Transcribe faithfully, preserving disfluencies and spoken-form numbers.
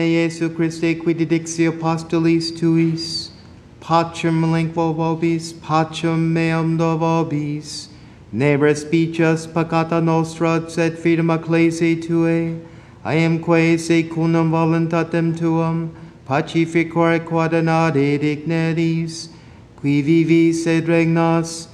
Jesu Christe, qui didixi apostolis tuis, pacem linquo vobis, pacem meam do vobis, ne respices peccata nostra, sed fidem ecclesiae Tuae, iamque secundum voluntatem Tuam, pacificore quadanade digneris, qui vivis et regnas